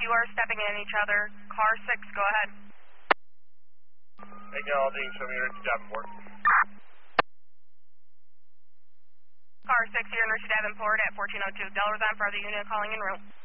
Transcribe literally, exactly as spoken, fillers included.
you are stepping in each other. Car six, go ahead. Hey, Geraldine, show me your Richie Davenport. Car six here in Richie Davenport at fourteen oh two. Delaware on for the unit calling in route.